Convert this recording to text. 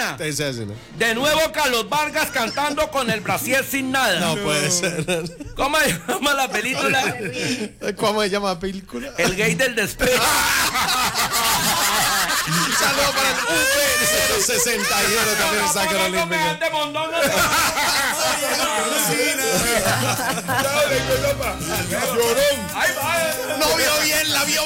semana. De nuevo Carlos Vargas cantando con el brasier sin nada. No puede ser. ¿Cómo se llama la película? ¿Cómo se llama la película? El gay del despecho. Saludos para el UP061 también en Sacro Olímpico. Llorón. No vio bien, la vio